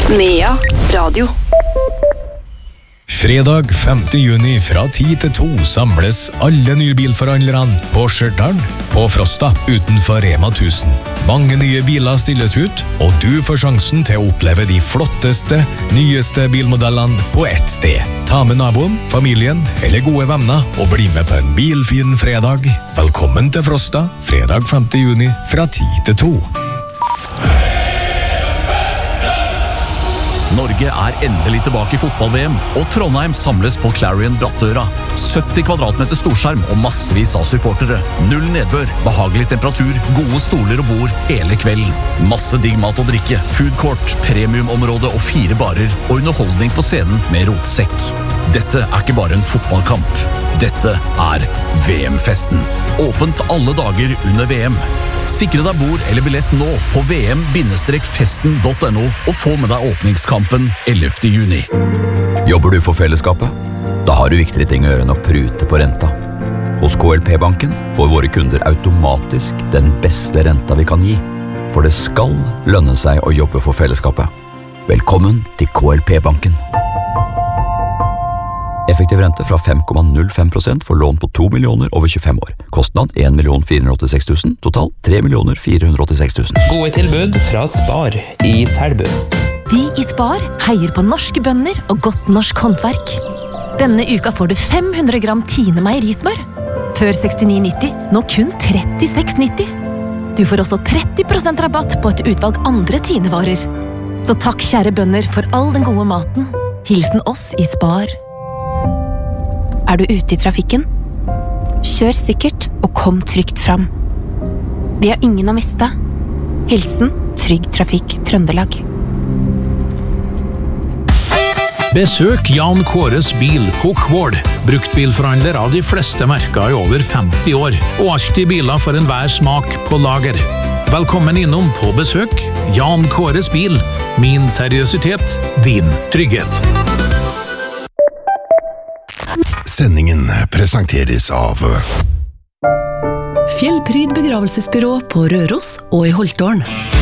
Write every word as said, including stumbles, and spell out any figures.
Nea Radio. Fredag femte juni fra ti til to samles alle nybilforhandlerne på Stjørdal på Frosta utenfor Rema tusen. Mange nye biler stilles ut, og du får sjansen til å oppleve de flotteste, nyeste bilmodellene på ett sted. Ta med naboen, familien eller gode venner og bli med på en bilfin fredag. Velkommen til Frosta, fredag femte juni fra ti til to. Norge er endelig tilbake i fotball-V M, og Trondheim samles på Clarion Brattøra. sytti kvadratmeter storskjerm og massevis av supportere. Null nedbør, behagelig temperatur, gode stoler og bord hele kvelden. Masse digg mat og drikke, food court, premiumområde og fire barer, og underholdning på scenen med rotsekk. Dette er ikke bare en fotballkamp. Dette er V M-festen. Åpent alle dager under V M. Sikre deg bord eller billett nå på v m festen punktum n o og få med deg åpningskampen ellevte juni. Jobber du for fellesskapet? Da har du viktigere ting å gjøre enn å prute på renta. Hos K L P-banken får våre kunder automatisk den beste renta vi kan gi. For det skal lønne seg å jobbe for fellesskapet. Velkommen til K L P-banken. Effektiv rente fra fem komma null fem prosent for lån på to millioner over tjuefem år. Kostnad en million fire hundre åttiseks tusen, totalt tre millioner fire hundre åttiseks tusen. Gode tilbud fra Spar i Selbu. Vi i Spar heier på norske bønder og godt norsk håndverk. Denne uka får du fem hundre gram Tine meierismør. Før sekstini nitti, nå kun trettiseks nitti. Du får også tretti prosent rabatt på et utvalg andre Tine-varer. Så takk kjære bønder for all den gode maten. Hilsen oss i Spar. Er du ute i trafikken? Kjør sikkert og kom trygt fram. Vi har ingen å miste. Hilsen Trygg Trafikk Trøndelag. Besøk Jan Kåres bil på Kvål. Bruktbilforhandler av de fleste merker i over femti år, og alltid biler for enhver smak på lager. Velkommen innom på besøk. Jan Kåres bil. Min seriøsitet, din trygghet. Sendingen presenteres av Fjellpryd begravelsesbyrå på Røros og i Holtålen.